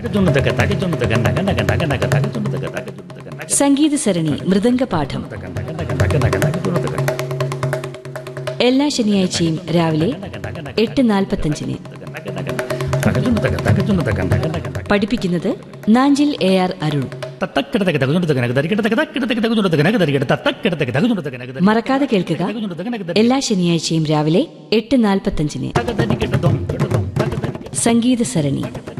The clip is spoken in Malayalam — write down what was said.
സംഗീത സരണി മൃദംഗപാഠം എല്ലാ ശനിയാഴ്ചയും രാവിലെ 8:45. പഠിപ്പിക്കുന്നത് നാഞ്ചിൽ AR അരുൺ. മറക്കാതെ കേൾക്കുക, എല്ലാ ശനിയാഴ്ചയും രാവിലെ 8:45. സംഗീത സരണി.